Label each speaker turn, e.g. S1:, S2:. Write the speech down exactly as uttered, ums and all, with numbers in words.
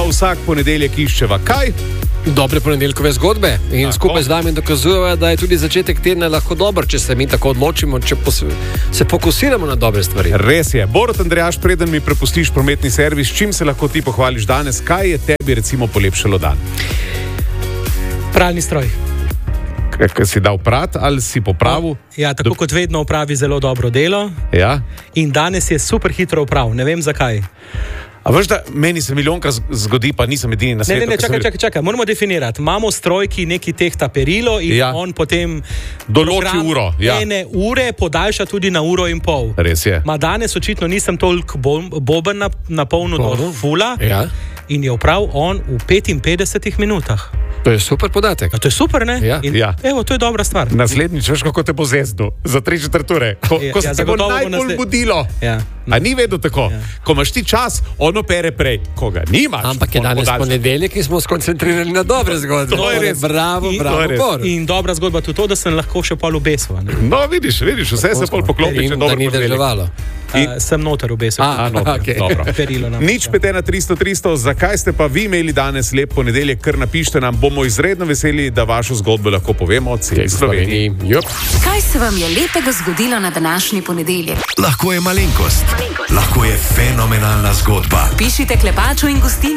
S1: vsak ponedeljek iščeva kaj?
S2: Dobre ponedeljkove zgodbe in
S1: Tako.
S2: skupaj z nami dokazujeva, da je tudi začetek tedna lahko dober, če se mi tako odločimo, če pos se fokusiramo na dobre stvari.
S1: Res je. Borut Andrejaš, preden mi prepustiš prometni servis, čim se lahko ti pohvališ danes, kaj je tebi recimo polepšalo dan?
S3: Pralni stroj.
S1: Kaj si dal prat ali si popravil?
S3: Ja, tako
S1: Do...
S3: kot vedno opravi zelo dobro delo.
S1: Ja.
S3: In danes je super hitro opravil, ne vem zakaj.
S1: A veš, da meni se milijonka zgodi, pa nisem edini na
S3: Ne,
S1: svetu.
S3: ne, ne,
S1: ki
S3: čakaj,
S1: sem-
S3: čakaj, čakaj, moramo definirati. Imamo stroj, ki neki tehta perilo in
S1: Ja.
S3: on potem
S1: Določi
S3: program
S1: uro, ja.
S3: ene ure podaljša tudi na uro in pol.
S1: Res je.
S3: Ma danes očitno nisem toliko bo boben na, napolnil do
S2: Dobro.
S3: fula
S2: Ja.
S3: in je opravil on v petinpetdesetih minutah.
S2: To je super podatek.
S3: A to je super, ne?
S2: Ja.
S3: In,
S1: Ja.
S3: Evo, to je dobra stvar.
S1: Naslednjič, veš, kako te bo zezdil za tri četrture, ko,
S3: Ja,
S1: ko
S3: ja,
S1: se te bo
S3: zagotovo bo
S1: najbolj
S3: nasled-
S1: budilo.
S3: Ja.
S1: A ni vedno tako? Ja. Ko imaš ti čas, ono pere prej, ko ga nimaš.
S2: Ampak je
S1: on
S2: danes
S1: podaljša.
S2: ponedeljek in smo skoncentrirani na dobre zgodbe.
S1: To je res.
S2: Bravo,
S1: In- to
S2: bravo,
S1: je res.
S2: Bor.
S3: In dobra zgodba tudi to, da sem lahko še pol obesil.
S1: No, vidiš, vidiš, vse se pol poklopi,
S2: In
S1: če
S2: da
S1: dobro
S2: ni
S1: ponedeljek.
S2: delovalo.
S1: In-
S3: Uh, sem noter obesil.
S2: A,
S1: A, no,
S2: okej.
S1: dobro.
S3: Perilo nam.
S1: Nič pet ena tristo tristo, zakaj ste pa vi imeli danes lep ponedeljek, kar napište nam, bomo izredno veseli, da vašo zgodbo lahko povemo od celi Sloveniji.
S2: Jup.
S4: Kaj se vam je lepega zgodilo na današnji ponedeljek?
S5: Lahko je malenkost, lahko je fenomenalna zgodba.
S4: Pišite Klepaču in Gostinčiku